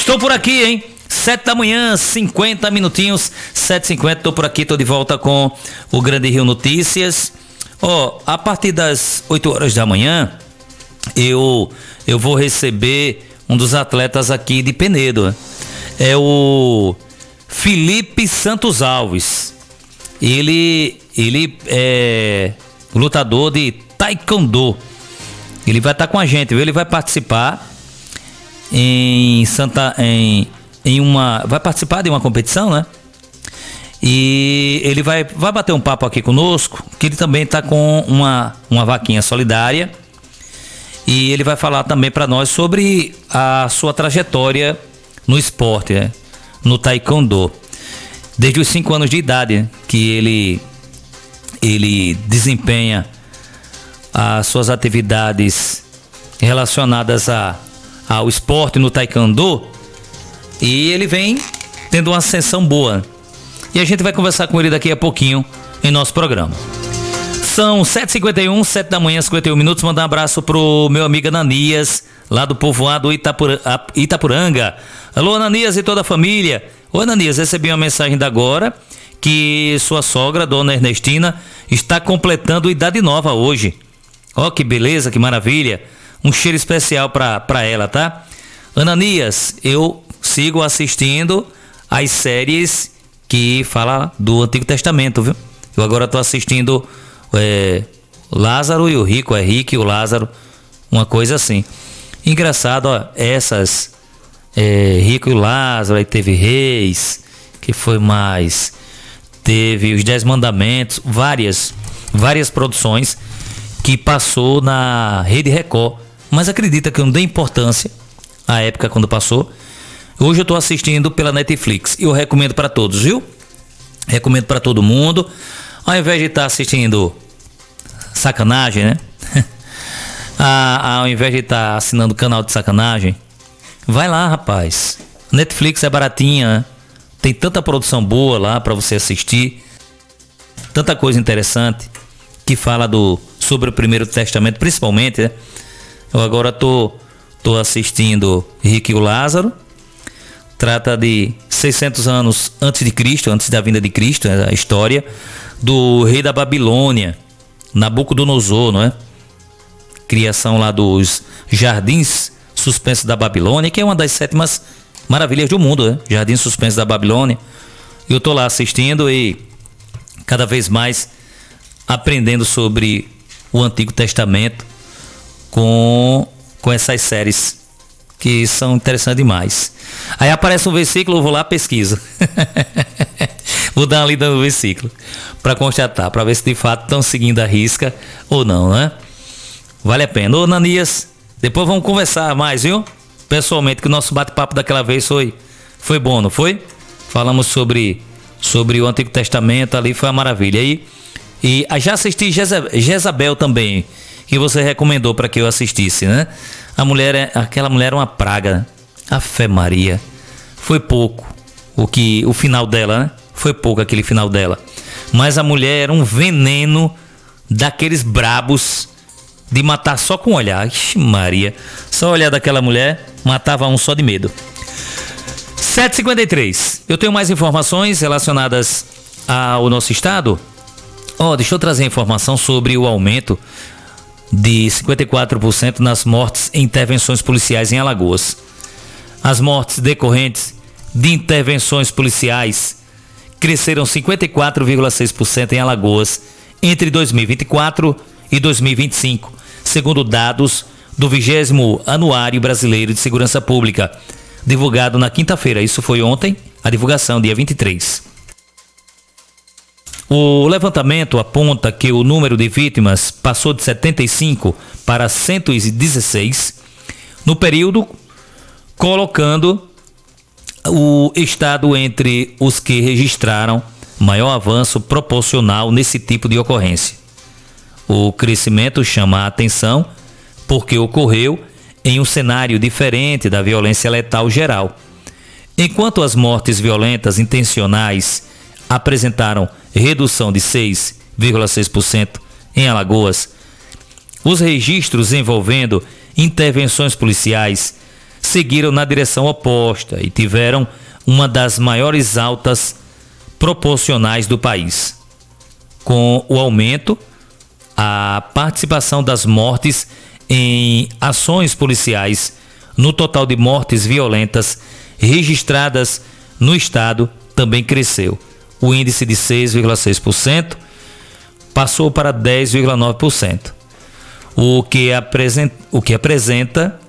Estou por aqui, hein? 7 da manhã, 50 minutinhos, 7h50, estou por aqui, estou de volta com o Grande Rio Notícias. A partir das 8 horas da manhã, eu vou receber um dos atletas aqui de Penedo, né? É o Felipe Santos Alves. Ele é lutador de taekwondo. Ele vai estar com a gente, viu? Ele vai participar vai participar de uma competição, né? E ele vai bater um papo aqui conosco, que ele também está com uma vaquinha solidária. E ele vai falar também para nós sobre a sua trajetória no esporte, né? No taekwondo. Desde os 5 anos de idade, né? Que ele desempenha as suas atividades relacionadas ao esporte no taekwondo, e ele vem tendo uma ascensão boa. E a gente vai conversar com ele daqui a pouquinho em nosso programa. São 7h51, 7 da manhã, 51 minutos. Mandar um abraço pro meu amigo Ananias, lá do povoado Itapuranga. Alô, Ananias e toda a família. Ô, Ananias, recebi uma mensagem da agora que sua sogra, dona Ernestina, está completando idade nova hoje. Ó, que beleza, que maravilha. Um cheiro especial pra ela, tá? Ananias, eu sigo assistindo as séries que falam do Antigo Testamento, viu? Eu agora tô assistindo Lázaro e o Rico, Rico e o Lázaro, uma coisa assim. Engraçado, ó, essas Rico e o Lázaro, aí teve Reis, que foi mais, teve os 10 Mandamentos, várias produções que passou na Rede Record, mas acredita que eu não dei importância à época quando passou. Hoje eu estou assistindo pela Netflix e eu recomendo para todos, viu? Recomendo para todo mundo. Ao invés de estar assistindo sacanagem, né? Ao invés de estar assinando o canal de sacanagem, vai lá, rapaz. Netflix é baratinha, né? Tem tanta produção boa lá para você assistir, tanta coisa interessante que fala sobre o Primeiro Testamento, principalmente, né? Eu agora tô assistindo Rico e o Lázaro. Trata de 600 anos antes de Cristo, antes da vinda de Cristo, né? A história do rei da Babilônia, Nabucodonosor, não é? Criação lá dos Jardins Suspensos da Babilônia, que é uma das 7 maravilhas do mundo, né? Jardins Suspensos da Babilônia. Eu tô lá assistindo e cada vez mais aprendendo sobre o Antigo Testamento com essas séries que são interessantes demais. Aí aparece um versículo, eu vou lá, pesquiso. Vou dar uma lida no versículo para constatar, para ver se de fato estão seguindo a risca ou não, né? Vale a pena. Ô, Ananias, depois vamos conversar mais, viu? Pessoalmente, que o nosso bate-papo daquela vez foi bom, não foi? Falamos sobre o Antigo Testamento, ali foi uma maravilha. E já assisti Jezabel também, que você recomendou para que eu assistisse, né? Aquela mulher era uma praga, né? Ave Maria. Foi pouco o final dela, né? Foi pouco aquele final dela. Mas a mulher era um veneno daqueles brabos de matar só com olhar. Ixi, Maria. Só olhar daquela mulher matava um só de medo. 7h53. Eu tenho mais informações relacionadas ao nosso estado. Deixa eu trazer informação sobre o aumento de 54% nas mortes em intervenções policiais em Alagoas. As mortes decorrentes de intervenções policiais cresceram 54,6% em Alagoas entre 2024 e 2025, segundo dados do 20º Anuário Brasileiro de Segurança Pública, divulgado na quinta-feira. Isso foi ontem, a divulgação, dia 23. O levantamento aponta que o número de vítimas passou de 75 para 116 no período, colocando o estado entre os que registraram maior avanço proporcional nesse tipo de ocorrência. O crescimento chama a atenção porque ocorreu em um cenário diferente da violência letal geral. Enquanto as mortes violentas intencionais apresentaram redução de 6,6% em Alagoas, os registros envolvendo intervenções policiais seguiram na direção oposta e tiveram uma das maiores altas proporcionais do país. Com o aumento, a participação das mortes em ações policiais no total de mortes violentas registradas no estado também cresceu. O índice de 6,6% passou para 10,9%, o que apresenta